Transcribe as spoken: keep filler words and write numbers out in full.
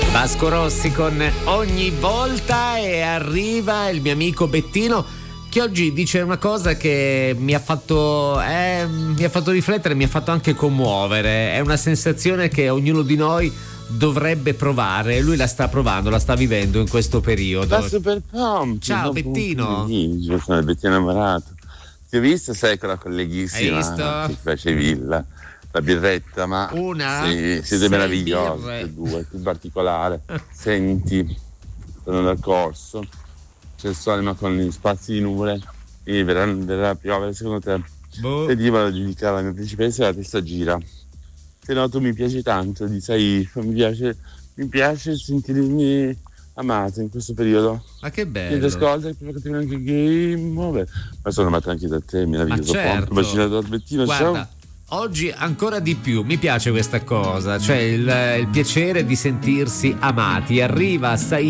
Vasco Rossi con Ogni volta, e arriva il mio amico Bettino, che oggi dice una cosa che mi ha fatto eh, mi ha fatto riflettere, mi ha fatto anche commuovere. È una sensazione che ognuno di noi dovrebbe provare, lui la sta provando, la sta vivendo in questo periodo. La super pump. Ciao Bettino. Io sono il Bettino innamorato. Ti ho visto, sei con la colleghissima. Hai visto? Che facevi la, la birretta, ma una? sì, siete meravigliosi, tutte due, più in particolare. Senti, torno dal corso, c'è il sole ma con gli spazi di nuvole, quindi verrà, verrà a piovere. Secondo te, boh. Se Dio vado a giudicare la mia principessa, la testa gira. Se no, tu mi piaci tanto, di sai, mi piace, mi piace sentirmi amato in questo periodo. Ma che bello. Niente, ascolta, prima che ti anche game over. Ma sono amato anche da te, meraviglioso. Ma certo. Pompo, Bettino, guarda, ciao. oggi ancora di più mi piace questa cosa, cioè il, il piacere di sentirsi amati. Arriva Sai